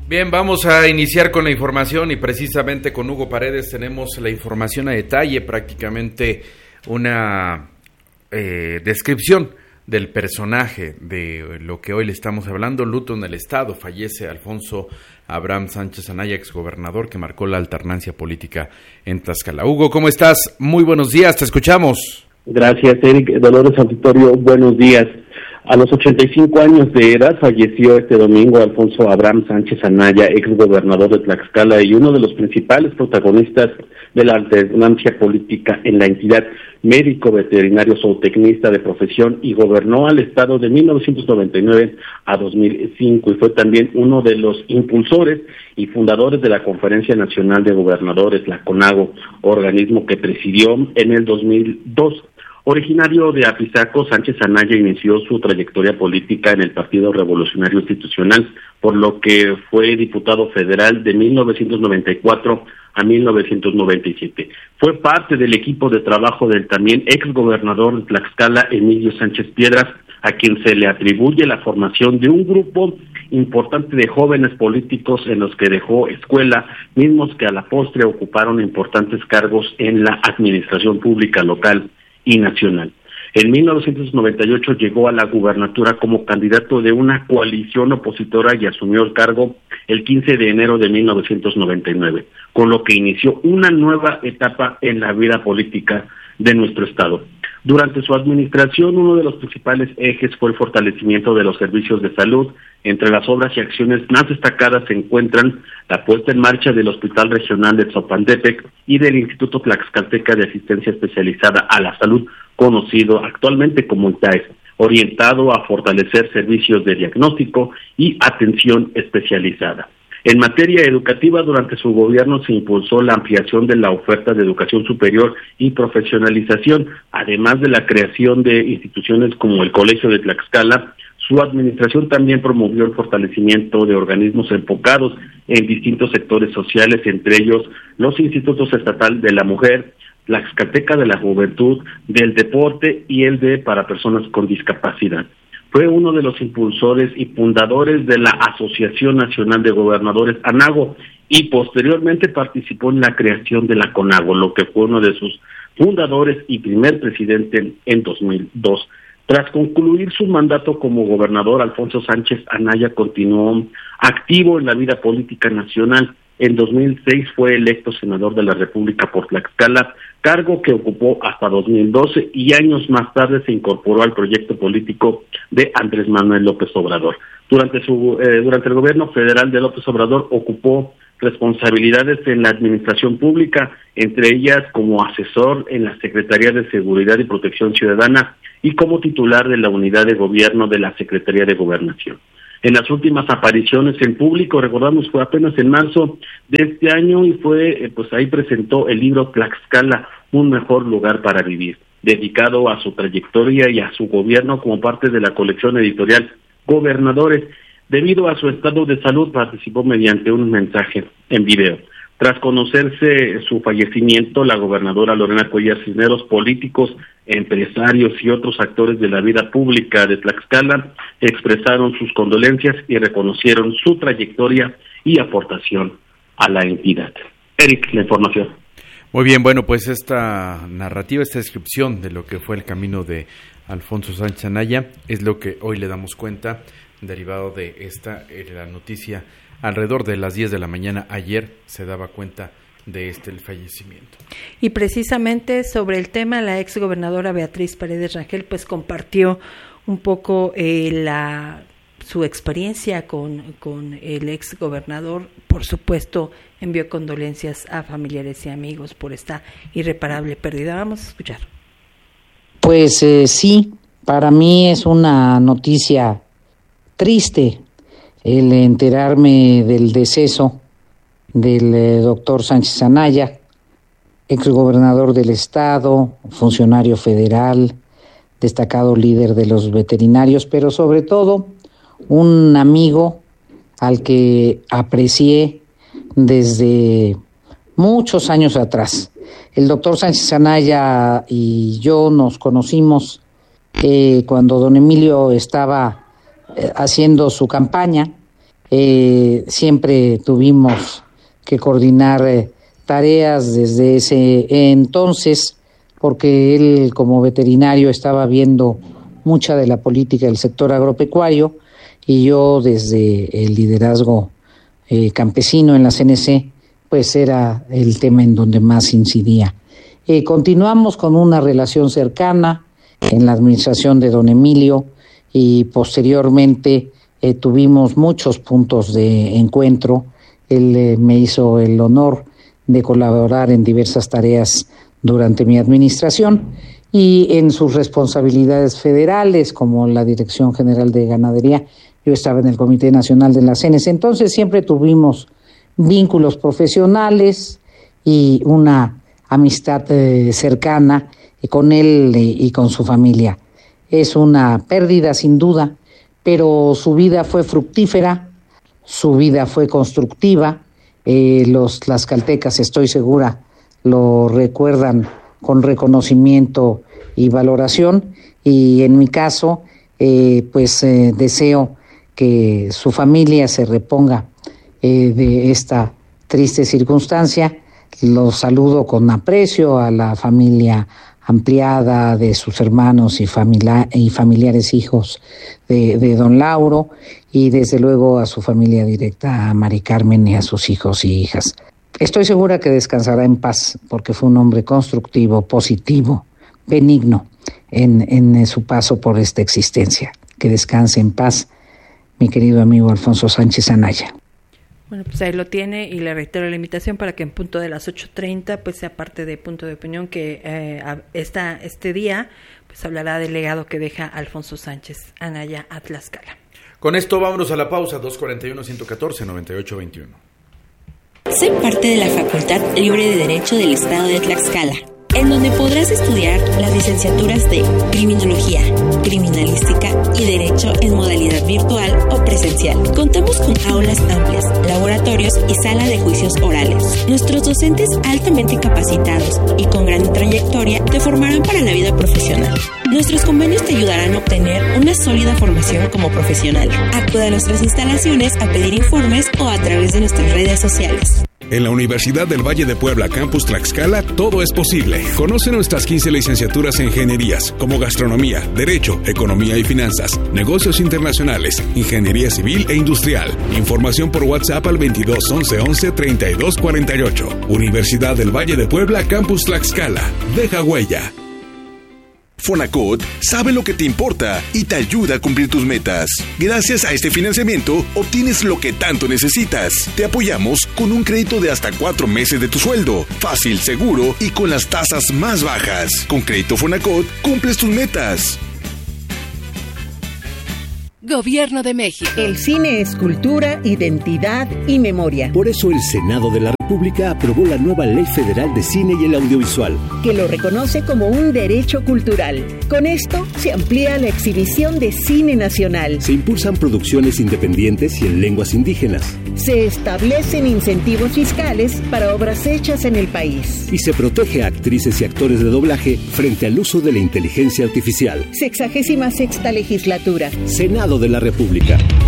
Bien, vamos a iniciar con la información y precisamente con Hugo Paredes tenemos la información a detalle, prácticamente una descripción del personaje de lo que hoy le estamos hablando. Luto en el Estado, fallece Alfonso Abraham Sánchez Anaya, exgobernador que marcó la alternancia política en Tlaxcala. Hugo, ¿cómo estás? Muy buenos días, te escuchamos. Gracias, Eric. Dolores Auditorio, buenos días. A los 85 años de edad falleció este domingo Alfonso Abraham Sánchez Anaya, exgobernador de Tlaxcala y uno de los principales protagonistas de la alternancia política en la entidad. Médico veterinario zootecnista de profesión y gobernó al estado de 1999 a 2005 y fue también uno de los impulsores y fundadores de la Conferencia Nacional de Gobernadores, la CONAGO, organismo que presidió en el 2002. Originario de Apizaco, Sánchez Anaya inició su trayectoria política en el Partido Revolucionario Institucional, por lo que fue diputado federal de 1994 a 1997. Fue parte del equipo de trabajo del también exgobernador de Tlaxcala, Emilio Sánchez Piedras, a quien se le atribuye la formación de un grupo importante de jóvenes políticos en los que dejó escuela, mismos que a la postre ocuparon importantes cargos en la administración pública local y nacional. En 1998 llegó a la gubernatura como candidato de una coalición opositora y asumió el cargo el 15 de enero de 1999, con lo que inició una nueva etapa en la vida política de nuestro estado. Durante su administración, uno de los principales ejes fue el fortalecimiento de los servicios de salud. Entre las obras y acciones más destacadas se encuentran la puesta en marcha del Hospital Regional de Tzopantepec y del Instituto Tlaxcalteca de Asistencia Especializada a la Salud, conocido actualmente como ITAES, orientado a fortalecer servicios de diagnóstico y atención especializada. En materia educativa, durante su gobierno se impulsó la ampliación de la oferta de educación superior y profesionalización, además de la creación de instituciones como el Colegio de Tlaxcala. Su administración también promovió el fortalecimiento de organismos enfocados en distintos sectores sociales, entre ellos los Institutos Estatal de la Mujer, Tlaxcalteca de la Juventud, del Deporte y el de para personas con discapacidad. Fue uno de los impulsores y fundadores de la Asociación Nacional de Gobernadores, ANAGO, y posteriormente participó en la creación de la CONAGO, lo que fue uno de sus fundadores y primer presidente en 2002. Tras concluir su mandato como gobernador, Alfonso Sánchez Anaya continuó activo en la vida política nacional. En 2006 fue electo senador de la República por Tlaxcala, cargo que ocupó hasta 2012 y años más tarde se incorporó al proyecto político de Andrés Manuel López Obrador. Durante el gobierno federal de López Obrador ocupó responsabilidades en la administración pública, entre ellas como asesor en la Secretaría de Seguridad y Protección Ciudadana y como titular de la unidad de gobierno de la Secretaría de Gobernación. En las últimas apariciones en público, recordamos, fue apenas en marzo de este año y ahí presentó el libro Tlaxcala, un mejor lugar para vivir, dedicado a su trayectoria y a su gobierno como parte de la colección editorial Gobernadores. Debido a su estado de salud, participó mediante un mensaje en video. Tras conocerse su fallecimiento, la gobernadora Lorena Cuellar Cisneros, políticos, empresarios y otros actores de la vida pública de Tlaxcala expresaron sus condolencias y reconocieron su trayectoria y aportación a la entidad. Eric, la información. Muy bien, bueno, pues esta narrativa, esta descripción de lo que fue el camino de Alfonso Sánchez Anaya es lo que hoy le damos cuenta, derivado de la noticia. Alrededor de las 10 de la mañana ayer se daba cuenta de el fallecimiento. Y precisamente sobre el tema, la exgobernadora Beatriz Paredes Rangel pues compartió un poco su experiencia con el exgobernador. Por supuesto, envió condolencias a familiares y amigos por esta irreparable pérdida. Vamos a escuchar. Pues sí, para mí es una noticia triste el enterarme del deceso del doctor Sánchez Anaya, exgobernador del estado, funcionario federal, destacado líder de los veterinarios, pero sobre todo un amigo al que aprecié desde muchos años atrás. El doctor Sánchez Anaya y yo nos conocimos cuando don Emilio estaba haciendo su campaña Siempre tuvimos que coordinar tareas desde ese entonces, porque él como veterinario estaba viendo mucha de la política del sector agropecuario y yo desde el liderazgo campesino en la CNC, pues era el tema en donde más incidía. Continuamos con una relación cercana en la administración de don Emilio y posteriormente tuvimos muchos puntos de encuentro. Él me hizo el honor de colaborar en diversas tareas durante mi administración y en sus responsabilidades federales como la Dirección General de Ganadería. Yo estaba en el Comité Nacional de la CNC, entonces siempre tuvimos vínculos profesionales y una amistad cercana con él y con su familia. Es una pérdida sin duda, pero su vida fue fructífera, su vida fue constructiva. Los tlaxcaltecas, estoy segura, lo recuerdan con reconocimiento y valoración, y en mi caso, deseo que su familia se reponga de esta triste circunstancia. Los saludo con aprecio a la familia ampliada de sus hermanos y familiares hijos de don Lauro, y desde luego a su familia directa, a Mari Carmen y a sus hijos y hijas. Estoy segura que descansará en paz, porque fue un hombre constructivo, positivo, benigno en su paso por esta existencia. Que descanse en paz, mi querido amigo Alfonso Sánchez Anaya. Bueno, pues ahí lo tiene, y le reitero la invitación para que en punto de las 8:30 pues sea parte de Punto de Opinión, que este día pues hablará del legado que deja Alfonso Sánchez Anaya a Tlaxcala. Con esto vámonos a la pausa. 241-114-9821. Sé parte de la Facultad Libre de Derecho del Estado de Tlaxcala, en donde podrás estudiar las licenciaturas de Criminología, Criminalística y Derecho en modalidad virtual o presencial. Contamos con aulas amplias, laboratorios y sala de juicios orales. Nuestros docentes altamente capacitados y con gran trayectoria te formarán para la vida profesional. Nuestros convenios te ayudarán a obtener una sólida formación como profesional. Acude a nuestras instalaciones a pedir informes o a través de nuestras redes sociales. En la Universidad del Valle de Puebla, Campus Tlaxcala, todo es posible. Conoce nuestras 15 licenciaturas en ingenierías, como gastronomía, derecho, economía y finanzas, negocios internacionales, ingeniería civil e industrial. Información por WhatsApp al 22 11 11 32 48. Universidad del Valle de Puebla, Campus Tlaxcala. Deja huella. Fonacot sabe lo que te importa y te ayuda a cumplir tus metas. Gracias a este financiamiento, obtienes lo que tanto necesitas. Te apoyamos con un crédito de hasta 4 meses de tu sueldo. Fácil, seguro y con las tasas más bajas. Con Crédito Fonacot, cumples tus metas. Gobierno de México. El cine es cultura, identidad y memoria. Por eso el Senado de la República aprobó la nueva Ley Federal de Cine y el Audiovisual, que lo reconoce como un derecho cultural. Con esto se amplía la exhibición de cine nacional. Se impulsan producciones independientes y en lenguas indígenas. Se establecen incentivos fiscales para obras hechas en el país. Y se protege a actrices y actores de doblaje frente al uso de la inteligencia artificial. 66ª legislatura. Senado de la República.